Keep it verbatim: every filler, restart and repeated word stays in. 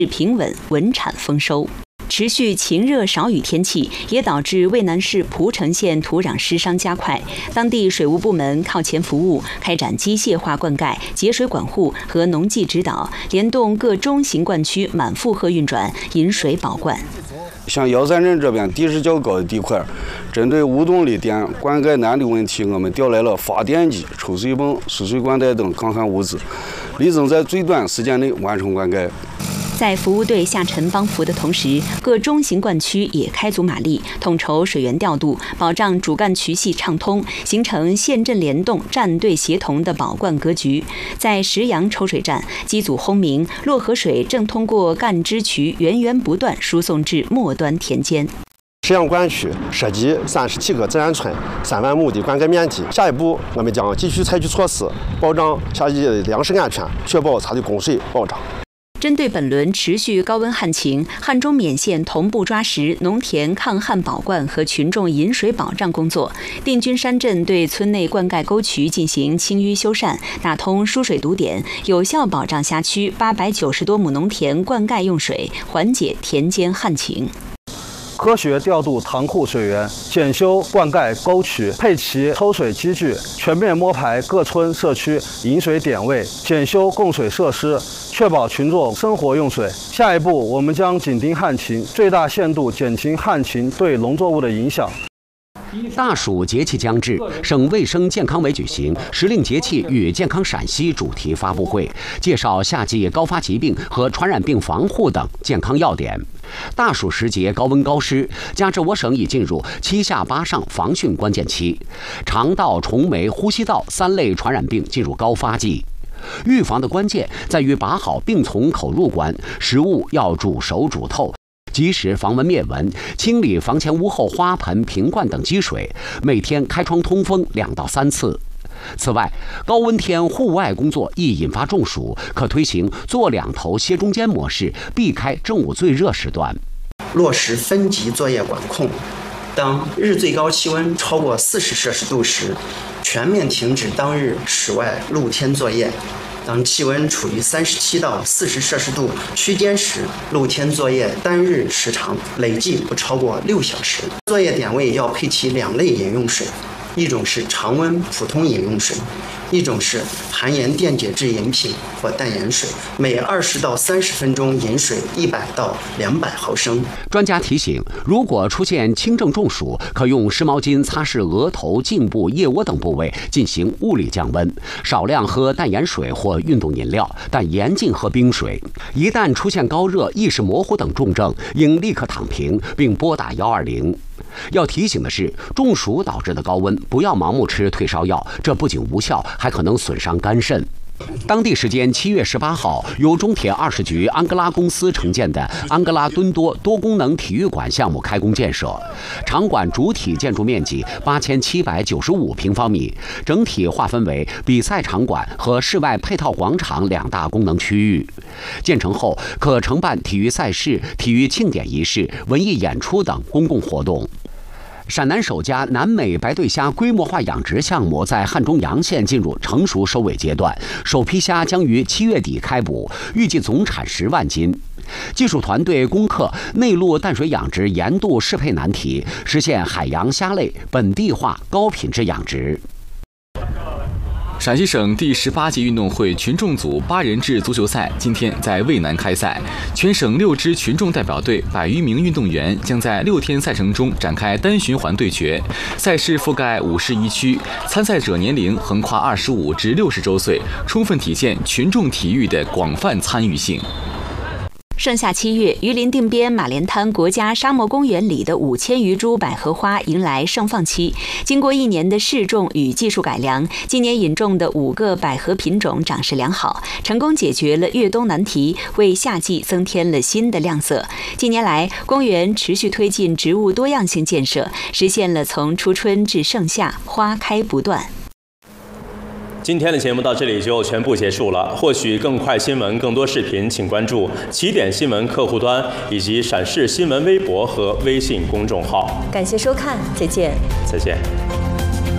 平稳，稳产丰收。持续晴热少雨天气也导致渭南市蒲城县土壤湿伤加快，当地水务部门靠前服务，开展机械化灌溉、节水管护和农技指导，联动各中型灌区满负荷运转，引水保灌。 像瑶山镇这边地势较高的地块，针对无动力电灌溉难的问题，我们调来了发电机、抽水泵、输水管带等抗旱物资，力争在最短时间内完成灌溉。 在服务队下沉帮扶的同时，各中型灌区也开足马力，统筹水源调度，保障主干渠系畅通，形成县镇联动、战队协同的保灌格局。在石阳抽水站，机组轰鸣，洛河水正通过干支渠源源不断输送至末端田间。 石阳灌区涉及三十七个自然村、三万亩的灌溉面积。下一步，我们将继续采取措施，保障下一的粮食安全，确保它的供水保障。 针对本轮持续高温旱情，汉中勉县同步抓实农田抗旱保灌和群众饮水保障工作。定军山镇对村内灌溉沟渠进行清淤修缮，打通输水堵点，有效保障辖区八百九十多亩农田灌溉用水，缓解田间旱情。 科学调度塘库水源，检修灌溉沟渠，配齐抽水机具，全面摸排各村社区饮水点位，检修供水设施，确保群众生活用水。下一步，我们将紧盯旱情，最大限度减轻旱情对农作物的影响。 大暑节气将至，省卫生健康委举行“时令节气与健康陕西”主题发布会，介绍夏季高发疾病和传染病防护等健康要点。大暑时节高温高湿，加之我省已进入七下八上防汛关键期，肠道、虫媒、呼吸道三类传染病进入高发季。预防的关键在于把好病从口入关，食物要煮熟煮透。及时防蚊灭蚊，清理房前屋后花盆、瓶罐等积水，每天开窗通风两到三次。此外，高温天户外工作易引发中暑，可推行坐两头歇中间模式，避开正午最热时段。 落实分级作业管控，当日最高气温超过四十摄氏度时，全面停止当日室外露天作业。当气温处于三十七到四十摄氏度区间时，露天作业单日时长累计不超过六小时。作业点位要配齐两类饮用水，一种是常温普通饮用水，一种是含盐电解质饮品或淡盐水，每二十到三十分钟饮水一百到两百毫升。 专家提醒，如果出现轻症中暑，可用湿毛巾擦拭额头、颈部、腋窝等部位，进行物理降温。少量喝淡盐水或运动饮料，但严禁喝冰水。一旦出现高热、意识模糊等重症，应立刻躺平，并拨打一二零。要提醒的是，中暑导致的高温不要盲目吃退烧药，这不仅无效，还可能损伤肝肾。当地时间七月十八号，由中铁二十局安哥拉公司承建的安哥拉敦多多功能体育馆项目开工建设。场馆主体建筑面积八千七百九十五平方米，整体划分为比赛场馆和室外配套广场两大功能区域。建成后，可承办体育赛事、体育庆典仪式、文艺演出等公共活动。陕南首家南美白对虾规模化养殖项目在汉中洋县进入成熟收尾阶段，首批虾将于七月底开捕，预计总产十万斤。技术团队攻克内陆淡水养殖盐度适配难题，实现海洋虾类本地化高品质养殖。 陕西省第十八届运动会群众组八人制足球赛今天在渭南开赛，全省六支群众代表队百余名运动员将在六天赛程中展开单循环对决。赛事覆盖五市一区，参赛者年龄横跨二十五至六十周岁，充分体现群众体育的广泛参与性。 盛夏七月，榆林定边马连滩国家沙漠公园里的五千余株百合花迎来盛放期。经过一年的试种与技术改良，今年引种的五个百合品种长势良好，成功解决了越冬难题，为夏季增添了新的亮色。近年来，公园持续推进植物多样性建设，实现了从初春至盛夏花开不断。 今天的节目到这里就全部结束了。获取更快新闻、更多视频，请关注起点新闻客户端以及陕视新闻微博和微信公众号。 感谢收看，再见。 再见。